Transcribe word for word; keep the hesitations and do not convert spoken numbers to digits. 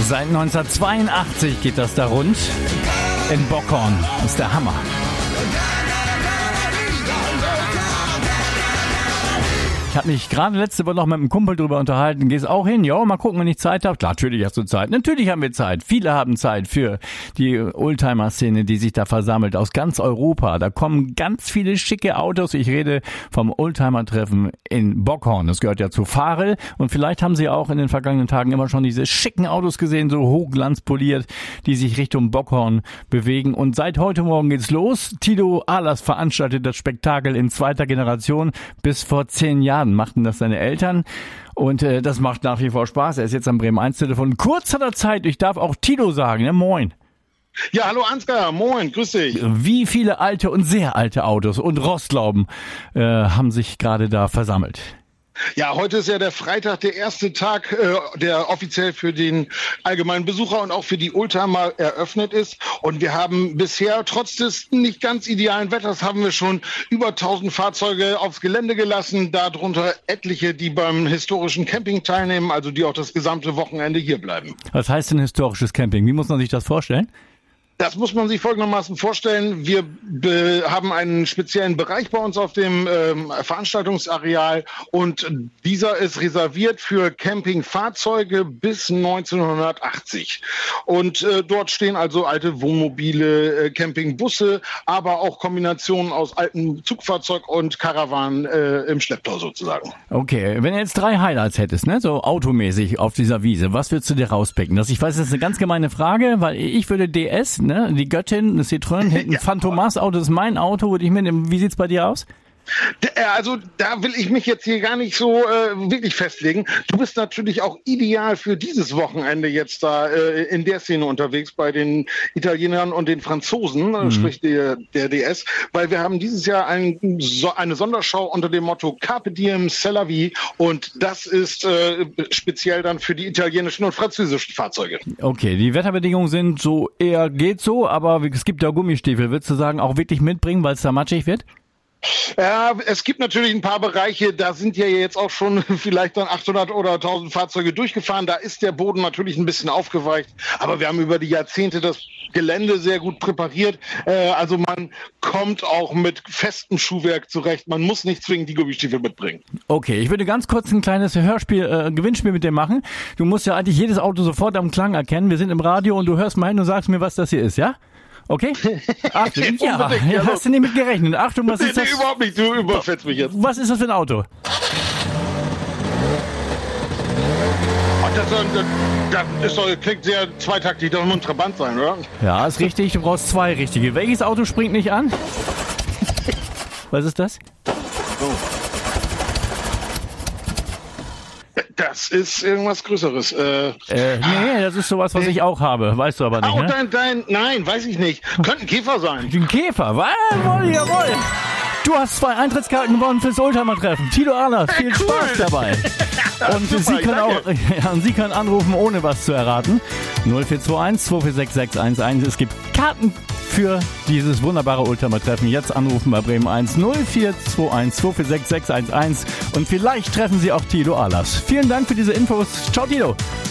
Seit neunzehnhundertzweiundachtzig geht das da rund. In Bockhorn. Das ist der Hammer. Ich habe mich gerade letzte Woche noch mit einem Kumpel drüber unterhalten. Gehst auch hin? Ja, mal gucken, wenn ich Zeit habe. Klar, natürlich hast du Zeit. Natürlich haben wir Zeit. Viele haben Zeit für die Oldtimer-Szene, die sich da versammelt aus ganz Europa. Da kommen ganz viele schicke Autos. Ich rede vom Oldtimer-Treffen in Bockhorn. Das gehört ja zu Farel. Und vielleicht haben Sie auch in den vergangenen Tagen immer schon diese schicken Autos gesehen, so hochglanzpoliert, die sich Richtung Bockhorn bewegen. Und seit heute Morgen geht's los. Tilo Ahlers veranstaltet das Spektakel in zweiter Generation. Bis vor zehn Jahren machten das seine Eltern und äh, das macht nach wie vor Spaß. Er ist jetzt am Bremen eins Telefon. Kurz hat er Zeit, ich darf auch Tilo sagen, ne? Moin. Ja, hallo Ansgar, moin, grüß dich. Wie viele alte und sehr alte Autos und Rostlauben äh, haben sich gerade da versammelt? Ja, heute ist ja der Freitag, der erste Tag, äh, der offiziell für den allgemeinen Besucher und auch für die Oldtimer eröffnet ist. Und wir haben bisher, trotz des nicht ganz idealen Wetters, haben wir schon über tausend Fahrzeuge aufs Gelände gelassen. Darunter etliche, die beim historischen Camping teilnehmen, also die auch das gesamte Wochenende hier bleiben. Was heißt denn historisches Camping? Wie muss man sich das vorstellen? Das muss man sich folgendermaßen vorstellen. Wir be- haben einen speziellen Bereich bei uns auf dem ähm, Veranstaltungsareal und dieser ist reserviert für Campingfahrzeuge bis neunzehnhundertachtzig. Und äh, dort stehen also alte Wohnmobile, äh, Campingbusse, aber auch Kombinationen aus alten Zugfahrzeug und Karawanen äh, im Schlepptau sozusagen. Okay, wenn du jetzt drei Highlights hättest, ne, so automäßig auf dieser Wiese, was würdest du dir rauspicken? Das, ich weiß, das ist eine ganz gemeine Frage, weil ich würde D S, ne, die Göttin, das Citroën, hinten ja. Phantomas-Auto ist mein Auto, würde ich mitnehmen. Wie sieht's bei dir aus? Also da will ich mich jetzt hier gar nicht so äh, wirklich festlegen. Du bist natürlich auch ideal für dieses Wochenende jetzt da äh, in der Szene unterwegs bei den Italienern und den Franzosen, mhm. sprich der, der D S, weil wir haben dieses Jahr ein, so, eine Sonderschau unter dem Motto Carpe Diem, C'est la vie und das ist äh, speziell dann für die italienischen und französischen Fahrzeuge. Okay, die Wetterbedingungen sind so eher geht so, aber es gibt ja Gummistiefel. Würdest du sagen, auch wirklich mitbringen, weil es da matschig wird? Ja, es gibt natürlich ein paar Bereiche, da sind ja jetzt auch schon vielleicht dann achthundert oder tausend Fahrzeuge durchgefahren. Da ist der Boden natürlich ein bisschen aufgeweicht, aber wir haben über die Jahrzehnte das Gelände sehr gut präpariert. Äh, also man kommt auch mit festem Schuhwerk zurecht. Man muss nicht zwingend die Gummistiefel mitbringen. Okay, ich würde ganz kurz ein kleines Hörspiel, äh, Gewinnspiel mit dir machen. Du musst ja eigentlich jedes Auto sofort am Klang erkennen. Wir sind im Radio und du hörst mal hin und sagst mir, was das hier ist, ja? Okay? Achtung, ja, ja, hast du nicht mit gerechnet. Achtung, was ist das? Nee, überhaupt nicht, du überfällst mich jetzt. Was ist das für ein Auto? Ach, das, das, das ist doch, klingt sehr zweitaktig, das muss ein Trabant sein, oder? Ja, ist richtig, du brauchst zwei richtige. Welches Auto springt nicht an? Was ist das? Oh. Das ist irgendwas Größeres. Äh, äh, nee, das ist sowas, was ich auch habe. Weißt du aber nicht, oh, ne? dein, dein, nein, weiß ich nicht. Könnte ein Käfer sein. Ein Käfer? Jawohl, jawohl. Du hast zwei Eintrittskarten gewonnen fürs Oldtimer-Treffen. Tilo Ahlers, viel cool. Spaß dabei. Und super, Sie können auch, ja, und Sie können anrufen, ohne was zu erraten. null vier zwei eins, zwei vier sechs sechs eins eins. Es gibt Karten für dieses wunderbare Oldtimer-Treffen. Jetzt anrufen bei Bremen eins null vier zwei eins, zwei vier sechs sechs eins eins und vielleicht treffen Sie auch Tilo Ahlers. Vielen Dank für diese Infos. Ciao, Tilo.